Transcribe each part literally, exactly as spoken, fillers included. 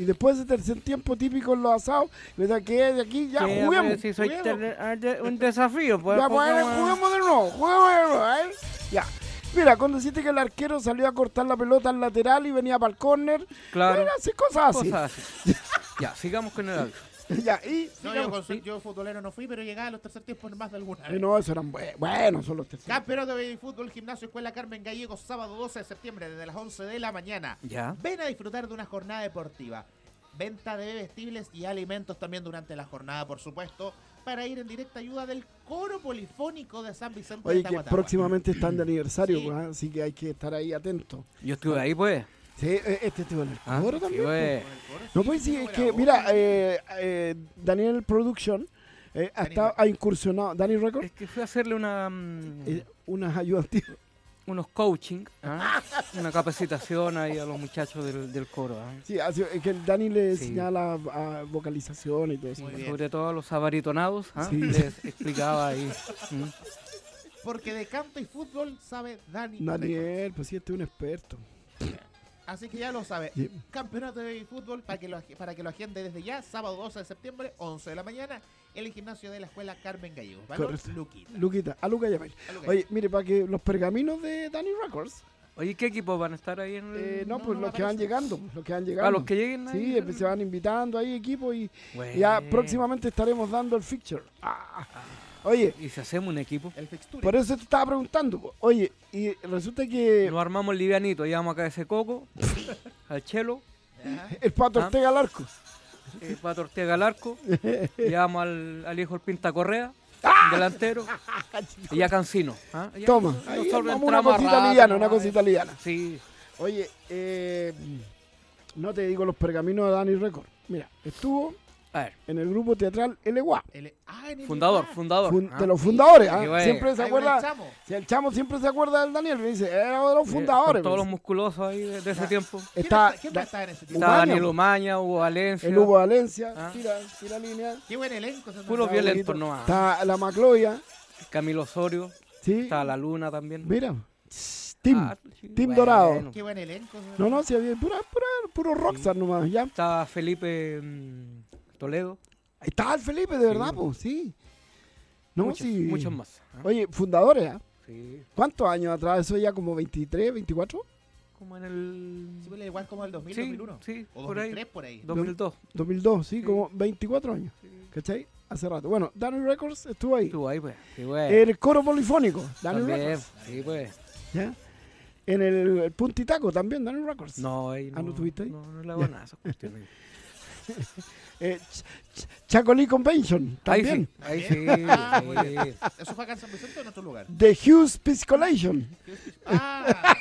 Y después de ese tercer tiempo típico en los asados, ¿verdad? Que de aquí ya Sí, juguemos. pues, si soy juguemos. ter- ah, de- un desafío, pues. Ya, pues, juguemos- juguemos de nuevo, juguemos de nuevo, ¿eh? Ya. Mira, cuando deciste que el arquero salió a cortar la pelota al lateral y venía para el córner, Claro. bueno, hace cosas así. Cosas así. Ya, sigamos con el audio. Ya, y No, yo, con- yo futbolero no fui, pero llegaba a los tercer tiempos más de alguna Eh, vez. no, eso eran buenos, bueno, son los terceros. Campeonato de fútbol, gimnasio, escuela Carmen Gallegos, sábado doce de septiembre, desde las once de la mañana. Ya. Ven a disfrutar de una jornada deportiva. Venta de bebestibles y alimentos también durante la jornada, por supuesto, para ir en directa ayuda del coro polifónico de San Vicente Oye, de que Tahuatahua. próximamente están de aniversario, Sí. pues, ¿eh? Así que hay que estar ahí atentos. Yo estuve ahí, pues. Sí, eh, este estuvo en el Ah, coro sí, también. pues. pues. No, pues sí, es que, mira, eh, eh, Daniel Production eh, ha, Dani estado- ha incursionado, Dani Record, Es que fui a hacerle una mm, eh, unas ayudantes. unos coaching, ¿ah? Una capacitación ahí a los muchachos del, del coro. ¿ah? Sí, así- es que el Dani le Sí. enseñaba la ah, vocalización y todo eso. Muy bien. Sobre todo a los abaritonados, ¿ah? Sí. Les explicaba ahí. ¿Mm? Porque de canto y fútbol sabe Dani. Daniel, pues sí, este es un experto. Así que ya lo sabe. Sí. Campeonato de fútbol para que lo ag- para que lo agende desde ya, sábado doce de septiembre, once de la mañana, en el gimnasio de la escuela Carmen Gallegos. Valor Correcto. Luquita. Luquita, a Luca Yamel. A Luca. Oye, mire, para que los pergaminos de Dani Records, Oye, ¿qué equipos van a estar ahí en el...? eh, no, no, pues no los me que van aparece. llegando, los que van llegando. A los que lleguen ahí. Sí, eh, se van invitando ahí equipos y Bueno. ya próximamente estaremos dando el fixture. Ah. Oye, ¿Y si hacemos un equipo? El fixture. por eso te estaba preguntando. po. Oye, y resulta que Nos armamos livianito, llevamos acá ese coco, al chelo, Ajá. el Pato Ah. Ortega al arco. eh, Pato Ortega al arco, llevamos al, al hijo el Pinta Correa, delantero, y ya Cancino. ¿ah? Ya Toma, nosotros ahí vamos una entramos a cosita rato, liviana, ¿no? una cosita liviana. Sí, Oye, eh, no te digo los pergaminos de Dani Record. Mira, estuvo a ver, en el grupo teatral L U A, El- ah, en el fundador, lugar. fundador. fun- ¿ah? de los fundadores. ¿ah? Qué bueno. Siempre se Ahí con el acuerda, chamo. si el chamo siempre se acuerda del Daniel, me dice, era de los Eh, fundadores. con todos me los dice. musculosos ahí de, de ese tiempo. ¿Quién Está, está- ¿Quién da- va a estar en ese Está equipo? Umaña. Daniel Umaña, Hugo Valencia, el Hugo Valencia, Ah. tira, tira línea. Qué buen elenco. ese puros está violentos bonito. nomás. Está la Macloya, Camilo Osorio, sí. está la Luna también. Mira, Team, Ah, sí, Team Dorado. Qué buen elenco. ese No, no, si había pura, pura, puro rockstar nomás, ya. Está Felipe mm, Toledo. Ahí está el Felipe, de verdad, Sí. pues, sí. No, muchos, sí. muchos más. ¿ah? Oye, fundadores, ¿ah? Sí, ¿Cuántos años atrás? ¿Eso ya como veintitrés, veinticuatro? como en el... Sí, pues, igual como el dos mil, Sí, dos mil uno. sí, O por ahí. dos mil tres, por ahí. dos mil dos. dos mil dos, sí, Sí. como veinticuatro años, ¿cachai? Hace rato. Bueno, Dani Records estuvo ahí. Estuvo ahí, pues. Sí, pues. El coro polifónico, Dani También, Records. sí, pues. ¿Ya? En el, el Puntitaco también, Dani Records. No, ahí no. Ah, ¿no estuviste ahí? No, no le hago Ya. nada a esas cuestiones. Eh, Ch- Ch- Chacolí Convention, Ahí también. sí, ahí sí. Ah, muy sí. ¿Eso fue acá en San Vicente o en otro lugar? The Hughes Piscolation. Ah.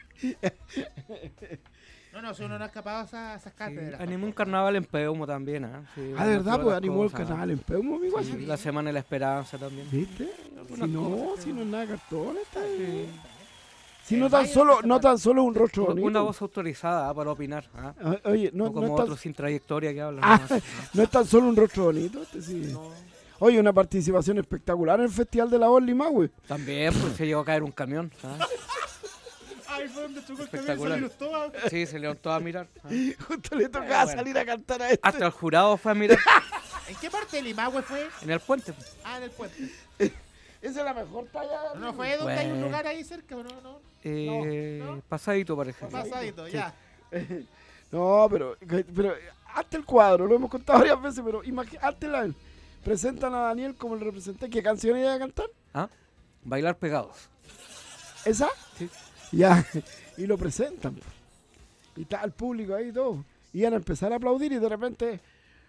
No, no, si uno no ha escapado a esas, esas Sí, cátedras. animó un carnaval en Peumo también, ¿ah? Sí, Ah, de verdad, entre pues otras animó el cosas. canal en Peumo, amigo. Sí, la Semana de la Esperanza también. ¿Viste? Si Algunas no, cosas, si sí. no es nada de cartón, está bien. Sí. Si El no tan Valle solo, de no tan solo un rostro Una- bonito. Una voz autorizada, ¿ah? Para opinar. ¿ah? Ah, Oye, no, No, no, como es tan, otros sin trayectoria que hablan. Ah, nomás. no es tan solo un rostro bonito. Este sí. No. Oye, una participación espectacular en el Festival de la Voz Limahue. También, pues se llegó a caer un camión. ¿ah? Ay, fue donde chocó el Espectacular. camión, se le gustó. Sí, se levantó a mirar. ¿ah? Justo le tocaba bueno. salir a cantar a este. Hasta el jurado fue a mirar ¿En qué parte de Limahue fue? en el puente. Ah, en el puente. Esa es la mejor talla. ¿No fue donde hay un Bueno. lugar ahí cerca o no? No, Eh, no. Pasadito parece. pasadito, Sí. ya. No, pero, pero hazte el cuadro, lo hemos contado varias veces, pero imagínate la presentan a Daniel como el representante. ¿Qué canción iba a cantar? ¿Ah? Bailar pegados. ¿Esa? Sí. Ya, y lo presentan. po. Y está el público ahí y todo. Y iban a empezar a aplaudir y de repente...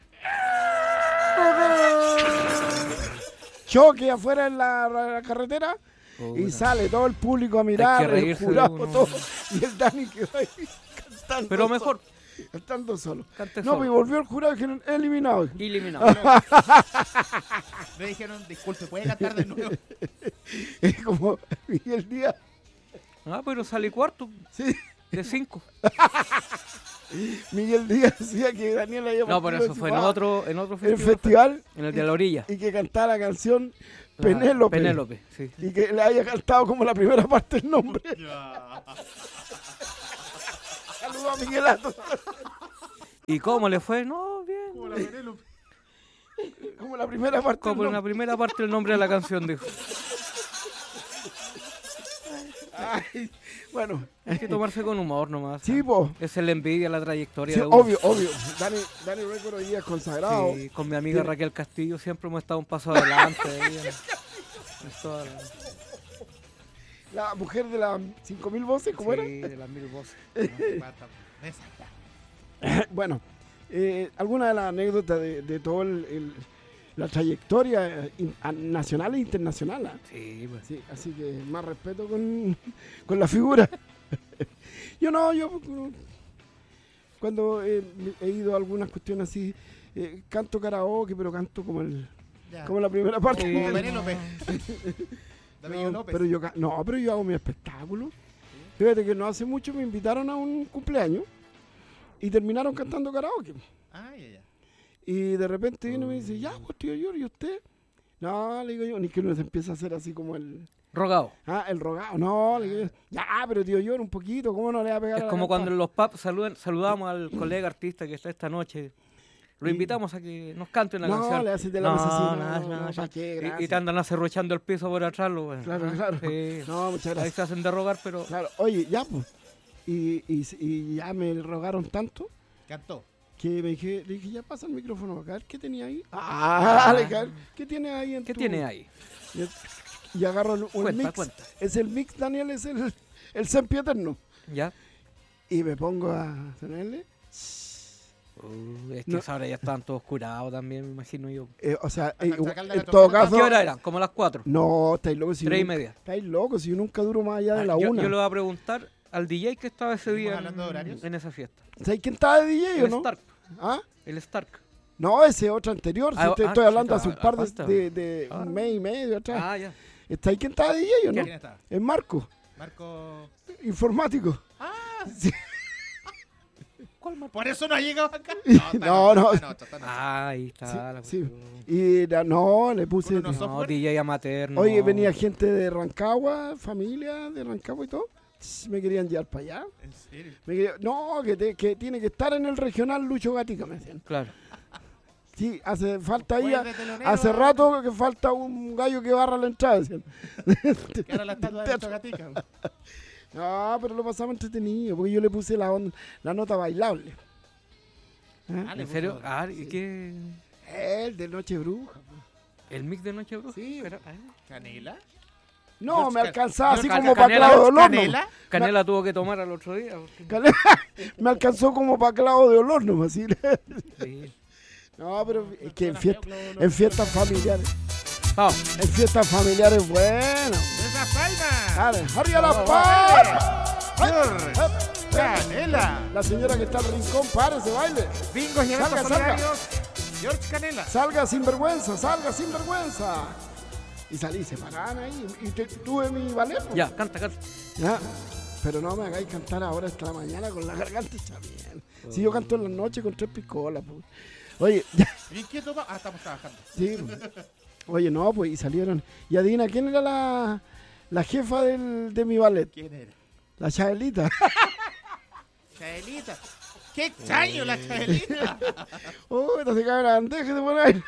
choque afuera en la, la carretera y Puta. sale todo el público a mirar, el reírse de jurado, uno. todo. Y el Dani quedó ahí cantando Pero solo, mejor, cantando solo. cante No, solo. pues volvió el jurado y dijeron, eliminado. Eliminado. Me dijeron, disculpe, ¿puede cantar de nuevo? Es como Miguel Díaz. Ah, pero salí cuarto Sí, de cinco. Miguel Díaz decía que Daniel había No, pero eso fue en participado otro, en otro el festival. festival En el de la orilla. y que cantara la canción La- Penélope. Penélope, sí. Y que le haya cantado como la primera parte del nombre. Saludos a Miguelato. ¿Y cómo le fue? No, bien. Como la Penélope. Como la primera parte. Como en del la primera parte el nombre de la canción, dijo. Ay, bueno, Hay que tomarse con humor nomás. sí, po. Es la envidia, la trayectoria Sí, de uno. obvio, obvio. Dani, Dani Record hoy día es consagrado. Sí, con mi amiga Tiene- Raquel Castillo siempre hemos estado un paso adelante. ahí en- en toda la- La mujer de las cinco mil voces, ¿cómo sí, era? de las mil voces. Esa. Bueno, eh, alguna de las anécdotas de, de todo el, el- la trayectoria eh, in- a- nacional e internacional. ¿Ah? Sí, pues. Sí, así que más respeto con, con la figura. Yo no, yo no. Cuando eh, he ido a algunas cuestiones así, eh, canto karaoke, pero canto como el Ya. como la primera parte. Sí. Como Penélope. David No, López. pero yo, ca- no, pero yo hago mi espectáculo. Fíjate que no hace mucho me invitaron a un cumpleaños y terminaron cantando karaoke. Ah, ya, ya. Y de repente viene y me dice, ya, pues tío Yuri, ¿y usted? No, le digo yo, ni que uno se empieza a hacer así como el, Rogado. ah, el rogado. No, le digo yo, ya, pero tío Yuri, un poquito, ¿cómo no le va a pegar Es a la como cuando campana? en los pubs saludan, saludamos al colega artista que está esta noche. Lo Y- invitamos a que nos cante una No, canción. le haces de la mesa así, no, no, no, ya. ¿pa' qué? Y- y, Gracias. te andan acerruchando el piso por atrás. Lo, bueno. Claro, claro. Sí. No, muchas Ahí gracias. se hacen de rogar, pero Claro, oye, ya, pues. Y, y, y ya me rogaron tanto Cantó. que me dije, le dije, ya pasa el micrófono para acá, a ver, ¿qué tenía ahí? Ah, le dije, a ver, ¿qué tiene ahí en ¿qué tu-" tiene ahí? Y, y agarro el- un Cuenta, mix. cuenta. Es el mix, Daniel, es el, el sempieterno. ¿Ya? Y me pongo a ponerle. Uh, es que No. esa hora ya estaban todos curados también, me imagino yo. Eh, o sea, Hasta eh, el sacar de la en todo tormenta. caso. ¿Qué hora eran? Como las cuatro. No, estáis locos. Si Tres y yo nu- media. Estáis locos, si yo nunca duro más allá de la Ah, yo, una. yo le voy a preguntar al D J que estaba ese ¿Seguimos día hablando de en, horarios? en esa fiesta. ¿Sabes quién estaba de D J o El no? Stark. ¿Ah? El Stark. No, ese otro anterior. Si Ah, te ah, estoy hablando hace un chuta, par de, falta. de, de Ah. un mes y medio atrás. Ah, ya. ¿Está ahí quién estaba de D J o no? ¿Quién estaba? Es Marco, Marco. informático. Ah, Sí. ¿Cuál más? por eso no ha llegado acá. No, no. Está noche, está noche. Ah, ahí está. Sí, la sí. cuestión. Y la- no, le puse. Uno no No, software. D J amateur. no. Oye, venía gente de Rancagua, familia de Rancagua y todo. Tss, Me querían llevar para allá. ¿En serio? Me quería- no, que, te- que tiene que estar en el regional Lucho Gatica, me decían. Claro. Sí, hace falta ahí. Pues a- de telonero, Hace rato que falta un gallo que barra la entrada, decían. Que era la estatua de Lucho Gatica. No, pero lo pasamos entretenido, porque yo le puse la, on- la nota bailable. ¿Ah? Ah, le ¿En serio? puso- Ah, ¿y qué? El de Noche Bruja. ¿El mix de Noche Bruja? Sí. Pero, ah, ¿Canela? No, George me Can- alcanzaba así George como Can- para clavo de olor. ¿Canela? Canela tuvo que tomar al otro día. porque- Canela. Me alcanzó como para clavo de olor, no así. Sí. No, pero es que en, fiesta- en fiestas familiares. Vamos. En fiestas familiares, bueno. ¡Esa palma! Dale, arriba la palma. George Canela. La señora que está al rincón, párese, baile. Bingos y eventos Salga, salga. solidarios. George Canela. Salga sin vergüenza, salga sin vergüenza. Y salí, se paraban ahí. Y te- tuve mi ballet. pues. Ya, canta, canta. Ya. Pero no me hagáis cantar ahora hasta la mañana con la garganta hecha bien. Si yo canto en la noche con tres piscolas, pues. Oye, Bien quieto, pa- ah, estamos trabajando. sí. pues. Oye, no, pues y salieron. Y adivina, ¿quién era la, la jefa del, de mi ballet? ¿Quién era? La Chabelita. Chaelita. ¡Qué extraño la Chaelita! Uy, no se cabrón, déjese de poner.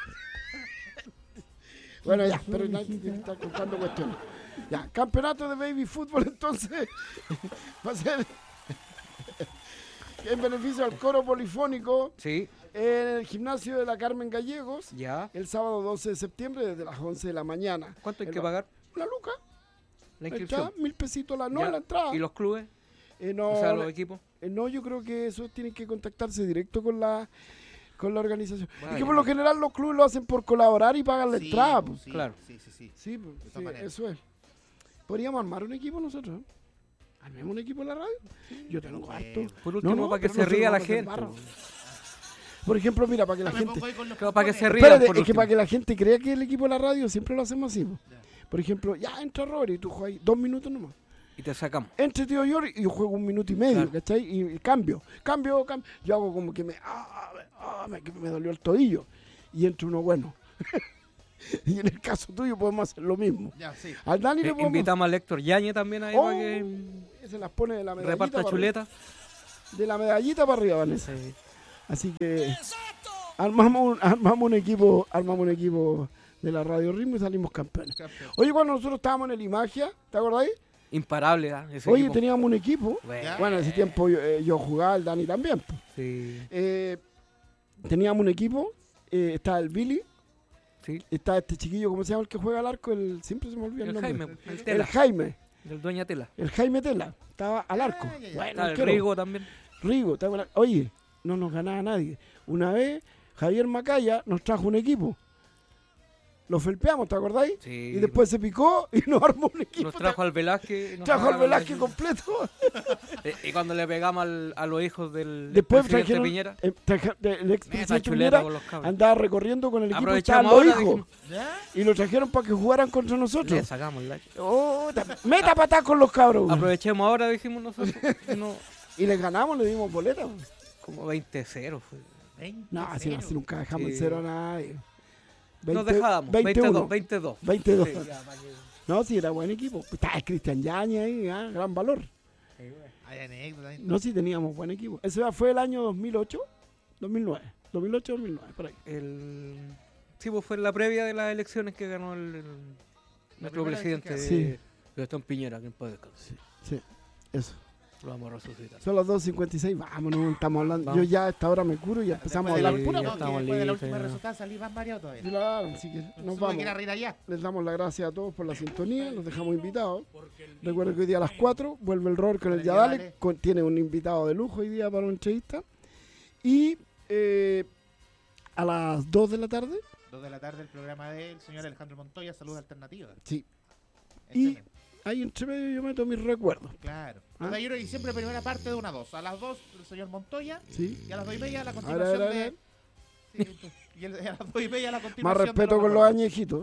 Bueno, ya, pero no hay que estar contando cuestiones. Ya, campeonato de baby fútbol entonces va a ser en beneficio al coro polifónico Sí, en el gimnasio de la Carmen Gallegos ya. el sábado doce de septiembre desde las once de la mañana. ¿Cuánto hay En que la- pagar La luca, la ahí inscripción? está, mil pesitos la, no Ya. la entrada. ¿Y los clubes? Eh, no, O sea, la- los equipos. eh, no, yo creo que eso tienen que contactarse directo con la con la organización. Es que Vaya. por lo general los clubes lo hacen por colaborar y pagan la Sí, entrada. pues, pues. sí, Claro. Sí, sí, sí. Sí, pues, De todas sí, maneras. eso es. Podríamos armar un equipo nosotros. ¿eh? Armemos un equipo en la radio. Yo tengo bueno. harto. Por último, no, para que pero se nosotros ría la vamos a hacer gente. barra. Por ejemplo, mira, para que la Me gente. pongo ahí con los Claro, para que se pompones. rían. Espérate, por es que último. para que la gente crea que el equipo de la radio siempre lo hacemos así. po. Ya. Por ejemplo, ya entra Rory y tú juegas ahí dos minutos nomás. Y te sacamos. Entre tío Yori y yo juego un minuto y medio, Claro. ¿cachai? Y, y cambio, cambio, cambio. Yo hago como que me, ah, ah, me, que me dolió el tobillo. Y entre uno bueno. Y en el caso tuyo podemos hacer lo mismo. Ya, sí. Al Dani le Eh, podemos... invitamos a Héctor Yañez también ahí Oh, para que se las pone de la medallita reparta para chuleta. arriba. De la medallita para arriba, Vanessa. Sí. Así que armamos un, armamos un equipo, armamos un equipo de la Radio Ritmo y salimos campeones. Campeón. Oye, cuando nosotros estábamos en el Imagia, ¿te acordáis? Imparable, ¿ah? Ese Oye, equipo. teníamos un equipo. Bueno, Bueno, en ese tiempo yo, eh, yo jugaba, el Dani también. pues. sí, Eh, teníamos un equipo, eh, estaba el Billy, sí. está este chiquillo, ¿cómo se llama el que juega al arco? El, siempre se me olvida el, El nombre. Jaime, el El Tela, Jaime, el Dueña Tela. el Jaime Tela, estaba al arco. Ah, ya, ya. Bueno, Está el arquero. Rigo también. Rigo, ¿te acuerdas? Oye, no nos ganaba nadie. Una vez Javier Macaya nos trajo un equipo. Lo felpeamos, ¿te acordáis? Sí. Y después se picó y nos armó un equipo. Nos trajo al Velázquez. y nos Trajo al sacaron Velázquez de- completo. Eh, Y cuando le pegamos al- a los hijos del Después presidente trajeron, Piñera, eh, traje- de- el ex esa presidente chuleta Piñera con los cabros. andaba recorriendo con el equipo, estaban Aprovechamos los ahora, hijos. dijimos, ¿Ya? Y lo trajeron para que jugaran contra le nosotros. sacamos la... Oh, ta- meta patada con los cabros. güey. Aprovechemos ahora, dijimos nosotros. No, Y les ganamos, le dimos boleta. güey. como veinte cero fue. veinte No, así, cero. así nunca dejamos Sí. en cero a nadie. Nos veinte dejábamos, veintiuno, veintidós, veintidós. veintidós. Sí, ya, pa' que- No, sí, era buen equipo. Estaba el Cristian Yañez ahí, ah, gran valor. Hay anécdotas. No, sí, teníamos buen equipo. Ese fue el año dos mil ocho, dos mil nueve. dos mil ocho, dos mil nueve, por ahí. El... Sí, pues fue la previa de las elecciones que ganó el, el- nuestro primera presidente, vez que- de Gastón Piñera, que en paz descanse. Sí, eso. Lo vamos a resucitar. Son las dos cincuenta y seis, vámonos, estamos hablando. Vamos. Yo ya a esta hora me curo y ya empezamos a Después de la, hablar Sí, pura. ya no, que estamos después de la listos, última ya. resultada salí más mareado todavía. Claro, así que nos Supe que vamos. ir a reír allá. Les damos las gracias a todos por la sintonía, los dejamos invitados. Recuerden que hoy día a las cuatro vuelve el rol con el El Yadale, Yadale. con- tiene un invitado de lujo hoy día para una entrevista. Y eh, a las dos de la tarde, Dos de la tarde el programa del señor Alejandro Montoya, Salud Alternativa. sí, Este Y- mes, ahí entre medio yo meto mis recuerdos. claro. ¿Ah? Los de ayer y siempre primera parte de una a dos. A las dos el señor Montoya ¿Sí? y a las dos y media la A ver, a continuación ver, a ver. de... Sí, pues, y el- a las dos y media la Más continuación respeto de con los recuerdos. añejitos.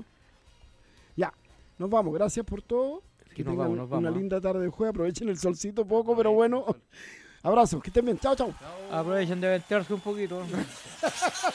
Ya, nos vamos, gracias por todo. Que nos tengan vamos, nos vamos, una ¿eh? linda tarde de juego, aprovechen el solcito poco, pero bueno. Abrazos, que estén bien, chao, chao. Chao. Aprovechen de ventearse un poquito. ¿no?